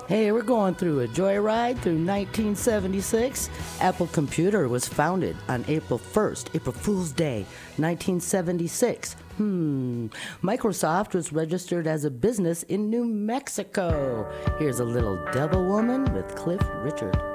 Hey, we're going through a joyride through 1976. Apple Computer was founded on April 1st, April Fool's Day, 1976. Microsoft was registered as a business in New Mexico. Here's a little Devil Woman with Cliff Richard.